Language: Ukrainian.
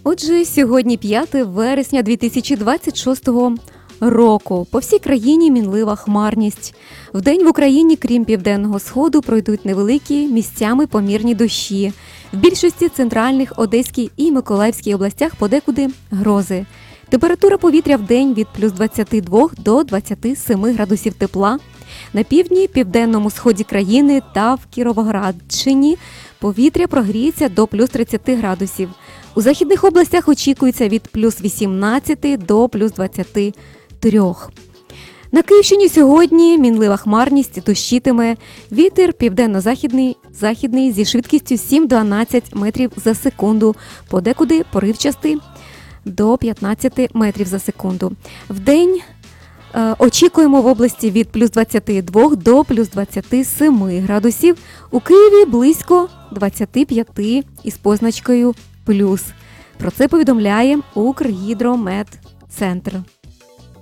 Отже, сьогодні 5 вересня 2026 року. По всій країні мінлива хмарність. Вдень в Україні, крім південного сходу, пройдуть невеликі, місцями помірні дощі. В більшості центральних, Одеській і Миколаївській областях подекуди грози. Температура повітря вдень від плюс 22 до 27 градусів тепла. На півдні, південному сході країни та в Кіровоградщині повітря прогріється до плюс 30 градусів. У західних областях очікується від плюс 18 до плюс 23. На Київщині сьогодні мінлива хмарність, дощитиме. Вітер південно-західний західний зі швидкістю 7-12 метрів за секунду, подекуди поривчастий до 15 метрів за секунду. Вдень очікуємо в області від плюс 22 до плюс 27 градусів. У Києві близько 25 із позначкою плюс. Про це повідомляє Укргідрометцентр.